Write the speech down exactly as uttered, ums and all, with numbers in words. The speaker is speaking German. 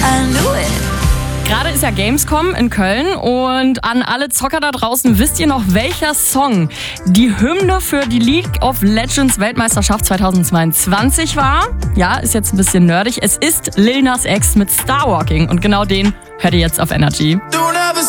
I knew it. Gerade ist ja Gamescom in Köln und an alle Zocker da draußen, wisst ihr noch, welcher Song die Hymne für die League of Legends Weltmeisterschaft zweitausendzweiundzwanzig war? Ja, ist jetzt ein bisschen nerdig. Es ist Lil Nas X mit Starwalking und genau den hört ihr jetzt auf Energy.